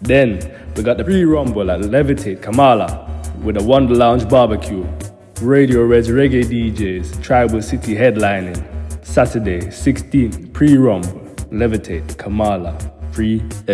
Then we got the pre-rumble at Levitate Kamala with a Wonder Lounge barbecue. Radio Red's reggae DJs, Tribal City headlining. Saturday, 16th, pre-rumble, Levitate Kamala, free